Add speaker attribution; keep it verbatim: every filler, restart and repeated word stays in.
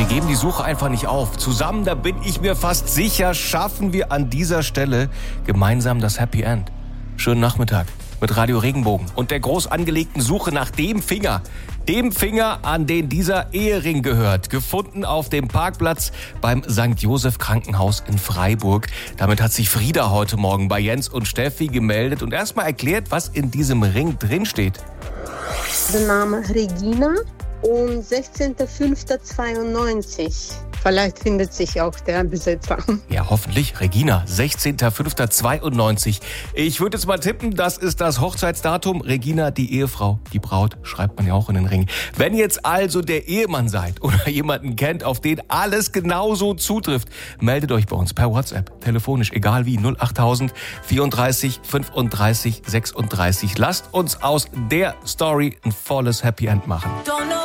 Speaker 1: Wir geben die Suche einfach nicht auf. Zusammen, da bin ich mir fast sicher, schaffen wir an dieser Stelle gemeinsam das Happy End. Schönen Nachmittag mit Radio Regenbogen und der groß angelegten Suche nach dem Finger. Dem Finger, an den dieser Ehering gehört. Gefunden auf dem Parkplatz beim Sankt Joseph Krankenhaus in Freiburg. Damit hat sich Frieda heute Morgen bei Jens und Steffi gemeldet und erstmal erklärt, was in diesem Ring drinsteht.
Speaker 2: Der Name Regina und sechzehnter fünfter zweiundneunzig. Vielleicht findet sich auch der Besitzer.
Speaker 1: Ja, hoffentlich. Regina, sechzehnter fünfter zweiundneunzig. Ich würde jetzt mal tippen, das ist das Hochzeitsdatum. Regina, die Ehefrau, die Braut, schreibt man ja auch in den Ring. Wenn jetzt also der Ehemann seid oder jemanden kennt, auf den alles genauso zutrifft, meldet euch bei uns per WhatsApp, telefonisch, egal wie, null achttausend vierunddreißig fünfunddreißig sechsunddreißig. Lasst uns aus der Story ein volles Happy End machen.